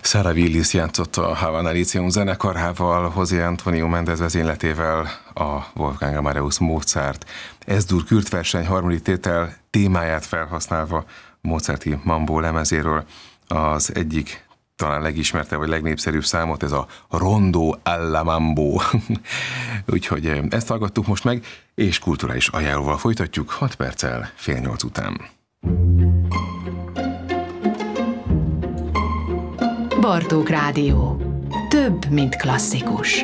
Sarah Willis játszott a Havana Lyceum zenekarával, José Antonio Méndez vezényletével a Wolfgang Amadeus Mozart Es-dur Kürt verseny harmadik tétel témáját felhasználva Mozarti Mambo lemezéről az egyik talán legismertebb vagy legnépszerűbb számot, ez a Rondo alla Mambo. Úgyhogy ezt hallgattuk most meg, és kulturális ajánlóval folytatjuk 6 perccel 7:30 után. Bartók Rádió. Több, mint klasszikus.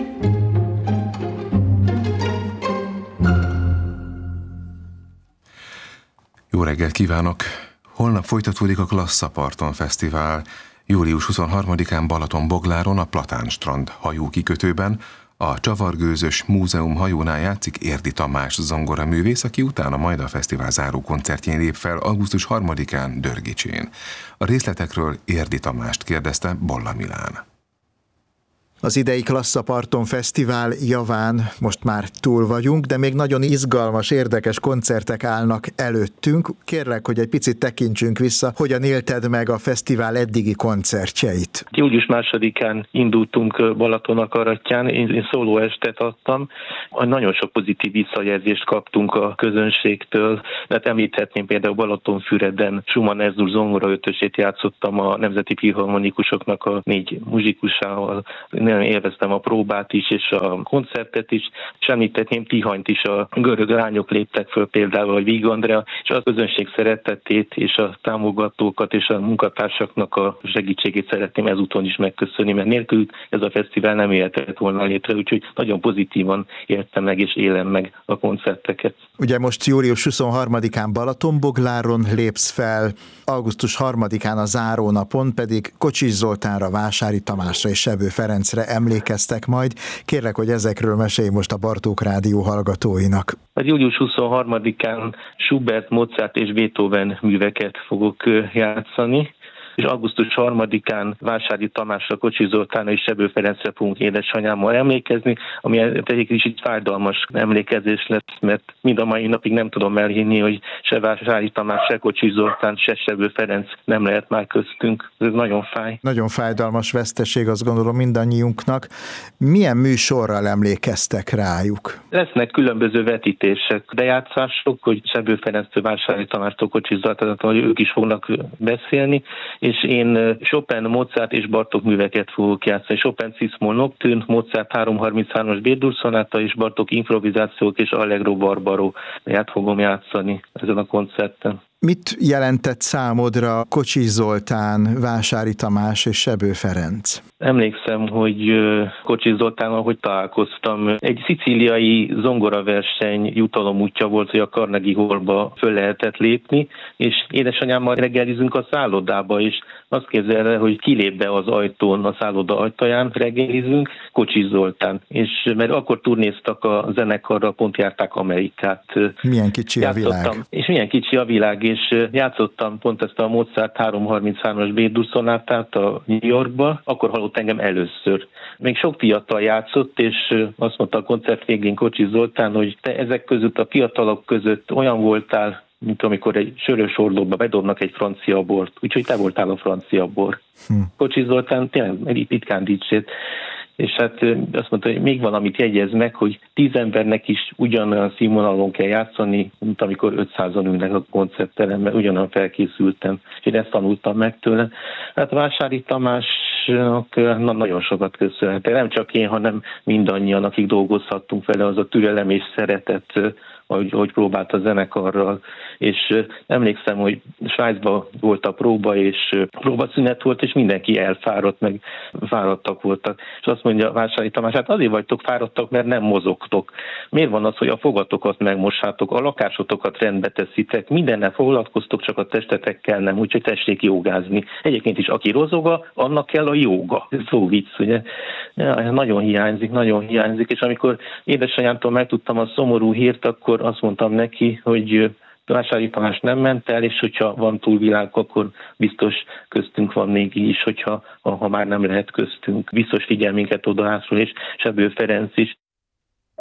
Jó reggelt kívánok! Holnap folytatódik a Glasszaparton Fesztivál. Július 23-án Balatonbogláron a Platánstrand hajókikötőben a Csavargőzös Múzeum hajónál játszik Érdi Tamás zongoraművész, aki utána majd a fesztivál záró koncertjén lép fel augusztus 3-án Dörgicsén. A részletekről Érdi Tamást kérdezte Bolla Milán. Az idei Glasszaparton Fesztivál javán most már túl vagyunk, de még nagyon izgalmas, érdekes koncertek állnak előttünk. Kérlek, hogy egy picit tekintsünk vissza, hogyan élted meg a fesztivál eddigi koncertjeit. Július 2-án indultunk Balatonakarattyán, én szóló estet adtam. Nagyon sok pozitív visszajelzést kaptunk a közönségtől, mert említhetném például Balatonfüreden Schumann Es-dur zongora ötösét játszottam a Nemzeti Filharmonikusoknak a 4 muzsikusával. Nagyon élveztem a próbát is, és a koncertet is, és említhetném Tihanyt is, a görög lányok léptek föl például, vagy Víg Andrea, és a közönség szeretetét, és a támogatókat, és a munkatársaknak a segítségét szeretném ezúton is megköszönni, mert nélkül ez a fesztivál nem élhetett volna létre, úgyhogy nagyon pozitívan éltem meg, és élem meg a koncerteket. Ugye most július 23-án Balatonbogláron lépsz fel, augusztus 3-án a zárónapon pedig Kocsis Zoltánra, Vásári Tamásra és Sebő Ferencre emlékeztek majd. Kérlek, hogy ezekről mesélj most a Bartók Rádió hallgatóinak. A július 23-án Schubert, Mozart és Beethoven műveket fogok játszani, és augusztus 3-án Vásári Tamásra, Kocsis Zoltánra és Sebő Ferencre fogunk édesanyámmal emlékezni, ami egy kicsit fájdalmas emlékezés lesz, mert mind a mai napig nem tudom elhinni, hogy se Vásári Tamás, se Kocsis Zoltán, se Sebő Ferenc nem lehet már köztünk. Ez nagyon fáj. Nagyon fájdalmas veszteség, azt gondolom mindannyiunknak. Milyen műsorral emlékeztek rájuk? Lesznek különböző vetítések, bejátszások, hogy Sebő Ferenctől, Vásári Tamástól, Kocsis Zoltántól, hogy ők is fognak beszélni, és én Chopin, Mozart és Bartók műveket fogok játszani. Chopin Cis-moll Nocturne, Mozart 333-as B-dur szonáta és Bartók improvizációk és Allegro Barbaro fogom játszani ezen a koncerten. Mit jelentett számodra Kocsis Zoltán, Vásári Tamás és Sebő Ferenc? Emlékszem, hogy Kocsis Zoltánnal, hogy találkoztam. Egy szicíliai zongoraverseny jutalomútja volt, hogy a Carnegie Hallba föl lehetett lépni, és édesanyámmal reggelizünk a szállodába, és azt képzeled el, hogy kilép be az ajtón, a szálloda ajtaján reggelizünk, Kocsis Zoltán. És mert akkor turnéztak a zenekarra, pont járták Amerikát. Milyen kicsi a világ. És milyen kicsi a világ, és játszottam pont ezt a Mozart 333-as B-dur szonátát a New Yorkba, akkor hallott engem először. Még sok fiatal játszott, és azt mondta a koncert végén Kocsis Zoltán, hogy te ezek között, a fiatalok között olyan voltál, mint amikor egy sörös ordóba bedobnak egy francia bort. Úgyhogy te voltál a francia bor. Kocsis Zoltán tényleg ritkán dicsért. És hát azt mondta, hogy még valamit jegyez meg, hogy 10 embernek is ugyanolyan színvonalon kell játszani, mint amikor 500-an ülnek a koncertteremben, ugyanolyan felkészültem. És én ezt tanultam meg tőle. Hát Vásári Tamásnak nagyon sokat köszönhetek. Nem csak én, hanem mindannyian, akik dolgozhattunk vele, az a türelem és szeretet, hogy próbált a zenekarral, és emlékszem, hogy Svájcban volt a próba, és próbaszünet volt, és mindenki elfáradt, meg fáradtak voltak. És azt mondja Vásári Tamás, hát azért vagytok fáradtak, mert nem mozogtok. Miért van az, hogy a fogatokat megmossátok, a lakásotokat rendbe teszitek, mindennel foglalkoztok, csak a testetekkel nem, úgyhogy tessék jogázni. Egyébként is, aki rozoga, annak kell a jóga. Ez szó vicc, ugye? Ja, nagyon hiányzik, és amikor édesanyámtól megtudtam a szomorú hírt, akkor azt mondtam neki, hogy Vásári Tamás nem ment el, és hogyha van túlvilág, akkor biztos köztünk van még így is, ha már nem lehet köztünk. Biztos figyel minket odaházról, és Sebő Ferenc is.